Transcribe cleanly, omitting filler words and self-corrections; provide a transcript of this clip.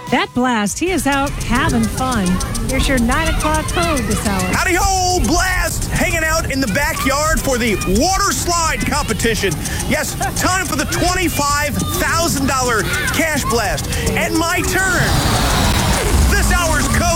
That Blast, he is out having fun. Here's your 9 o'clock code this hour. Howdy ho, Blast! Hanging out in the backyard for the water slide competition. Yes, time for the $25,000 cash blast. And my turn